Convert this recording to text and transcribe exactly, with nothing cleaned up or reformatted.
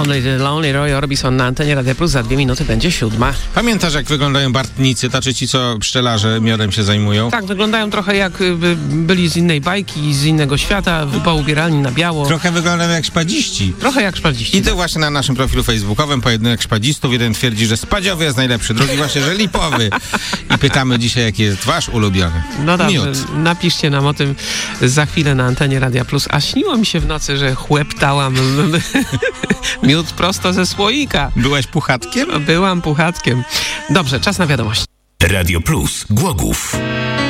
Lonely, Lonely Roy Orbison na antenie Radia Plus. Za dwie minuty będzie siódma. Pamiętasz, jak wyglądają bartnicy, tacy ci, co pszczelarze miodem się zajmują? Tak, wyglądają trochę jakby byli z innej bajki, z innego świata, poubierani na biało. Trochę wyglądają jak szpadziści. Trochę jak szpadziści. I to właśnie na naszym profilu facebookowym pojedynek szpadzistów. Jeden twierdzi, że spadziowy jest najlepszy, drugi właśnie, że lipowy. I pytamy dzisiaj, jaki jest wasz ulubiony No dobrze, miód. napiszcie nam o tym za chwilę na antenie Radia Plus. A śniło mi się w nocy, że chłeptałam miód prosto ze słoika. Byłaś puchatkiem? Byłam puchatkiem. Dobrze, czas na wiadomość. Radio Plus Głogów.